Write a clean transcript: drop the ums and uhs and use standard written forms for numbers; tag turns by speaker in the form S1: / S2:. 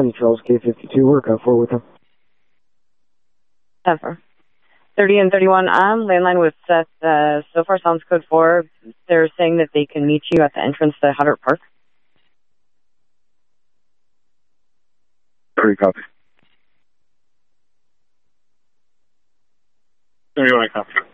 S1: 20 Charles K52, work out 4 with him.
S2: 10-4. 30 and 31, landline with Seth. So far sounds code 4. They're saying that they can meet you at the entrance to Huddart Park.
S3: 30 copy. 31 copy.